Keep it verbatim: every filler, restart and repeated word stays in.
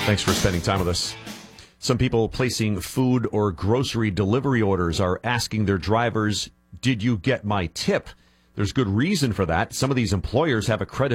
Thanks for spending time with us. Some people placing food or grocery delivery orders are asking their drivers, "Did you get my tip?" There's good reason for that. Some of these employers have a credit